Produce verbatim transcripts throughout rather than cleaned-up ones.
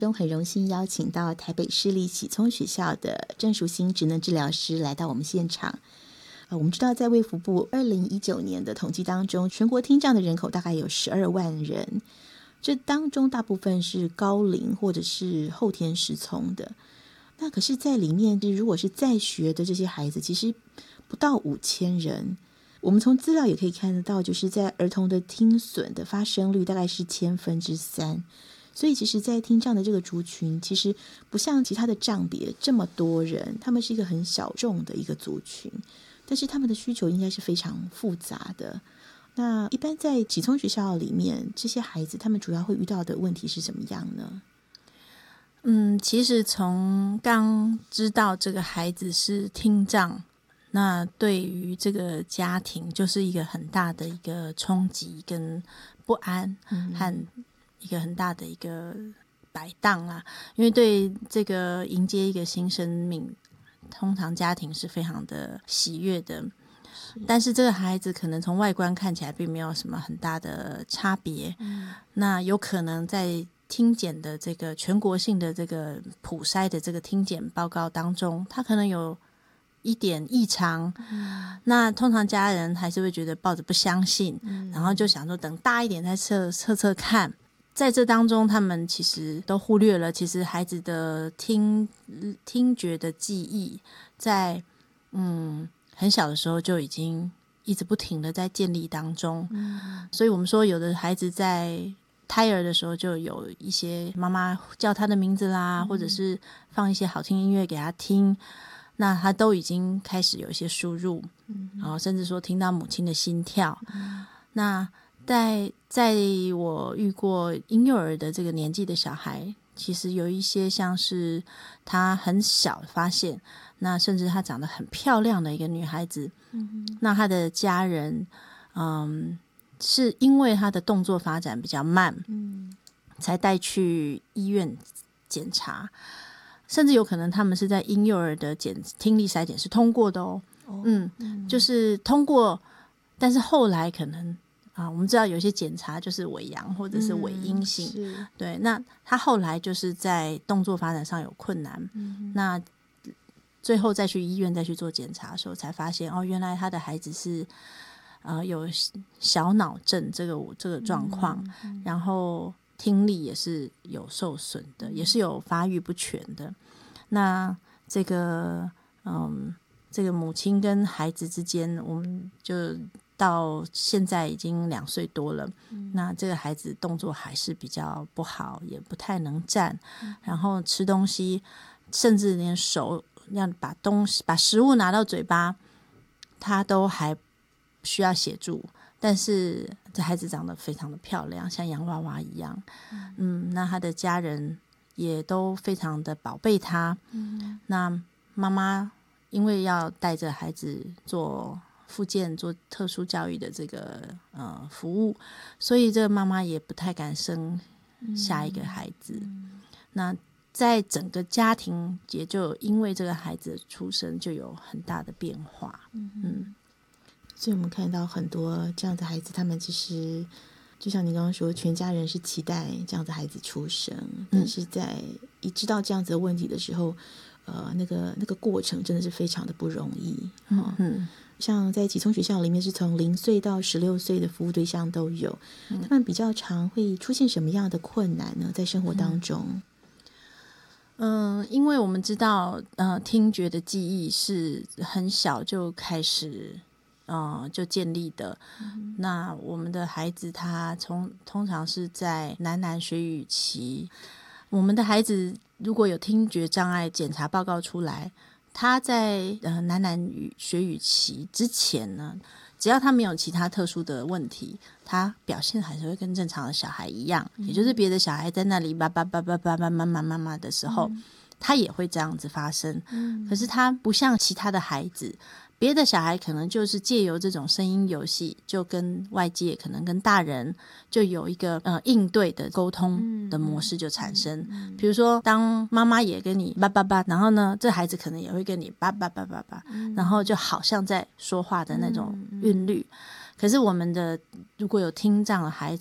中很荣幸邀请到台北市立启聪学校的郑淑馨职能治疗师来到我们现场。呃，我们知道在卫福部二零一九年的统计当中，全国听障的人口大概有十二万人，这当中大部分是高龄或者是后天失聪的。那可是在里面如果是在学的这些孩子其实不到五千人。我们从资料也可以看得到，就是在儿童的听损的发生率大概是千分之三，所以其实在听障的这个族群其实不像其他的障别这么多人，他们是一个很小众的一个族群，但是他们的需求应该是非常复杂的。那一般在启聪学校里面，这些孩子他们主要会遇到的问题是什么样呢？ 嗯，其实从刚知道这个孩子是听障，那对于这个家庭就是一个很大的一个冲击跟不安，嗯、和一个很大的一个摆荡啦。因为对这个迎接一个新生命，通常家庭是非常的喜悦的，但是这个孩子可能从外观看起来并没有什么很大的差别，嗯、那有可能在听检的这个全国性的这个普筛的这个听检报告当中，他可能有一点异常，嗯、那通常家人还是会觉得抱着不相信，嗯、然后就想说等大一点再测测测看。在这当中他们其实都忽略了，其实孩子的听听觉的记忆在嗯很小的时候就已经一直不停的在建立当中，嗯、所以我们说有的孩子在胎儿的时候就有一些妈妈叫他的名字啦，嗯、或者是放一些好听音乐给他听，那他都已经开始有一些输入，嗯、然后甚至说听到母亲的心跳，嗯、那在在我遇过婴幼儿的这个年纪的小孩，其实有一些像是他很小发现，那甚至她长得很漂亮的一个女孩子，嗯、那她的家人嗯是因为她的动作发展比较慢，嗯、才带去医院检查，甚至有可能他们是在婴幼儿的检听力筛检是通过的哦，哦嗯，嗯就是通过，但是后来可能啊，我们知道有些检查就是伪阳或者是伪阴性，嗯、对，那他后来就是在动作发展上有困难，嗯、那最后再去医院再去做检查的时候才发现，哦，原来他的孩子是呃有小脑症这个这个状况，嗯、然后听力也是有受损的，嗯、也是有发育不全的。那这个嗯，这个母亲跟孩子之间，我们就到现在已经两岁多了，嗯、那这个孩子动作还是比较不好，也不太能站，嗯、然后吃东西，甚至连手要把东西把食物拿到嘴巴，他都还需要协助。但是这孩子长得非常的漂亮，像洋娃娃一样，嗯，嗯那他的家人也都非常的宝贝他，嗯、那妈妈因为要带着孩子做复健做特殊教育的这个呃服务，所以这个妈妈也不太敢生下一个孩子，嗯、那在整个家庭也就因为这个孩子的出生就有很大的变化，嗯嗯所以我们看到很多这样的孩子，他们其实就像你刚刚说，全家人是期待这样的孩子出生，嗯、但是在一知道这样子的问题的时候，呃，那个那个过程真的是非常的不容易。嗯嗯，像在启聪学校里面，是从零岁到十六岁的服务对象都有，嗯、他们比较常会出现什么样的困难呢？在生活当中？ 嗯，呃、因为我们知道，呃，听觉的记忆是很小就开始。呃、就建立的，嗯、那我们的孩子他从通常是在喃喃学语期，我们的孩子如果有听觉障碍检查报告出来，他在呃喃喃学语期之前呢，只要他没有其他特殊的问题，他表现还是会跟正常的小孩一样，嗯、也就是别的小孩在那里叭叭叭叭叭叭妈妈妈妈的时候，嗯、他也会这样子发生，嗯、可是他不像其他的孩子，别的小孩可能就是借由这种声音游戏，就跟外界可能跟大人就有一个呃应对的沟通的模式就产生。嗯嗯嗯、比如说，当妈妈也跟你叭叭叭，然后呢，这孩子可能也会跟你叭叭叭叭叭，嗯、然后就好像在说话的那种韵律。嗯嗯、可是我们的如果有听障的孩子，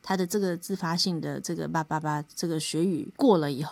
他的这个自发性的这个叭叭叭这个学语过了以后，